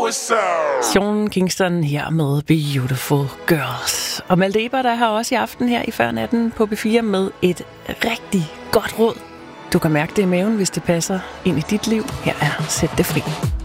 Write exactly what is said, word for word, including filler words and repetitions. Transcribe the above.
what's up? Sean Kingston her med Beautiful Girls. Og Malte Ebert er her også i aften her i Før Natten på B fire med et rigtig godt råd. Du kan mærke det i maven, hvis det passer ind i dit liv. Her er Sæt det fri.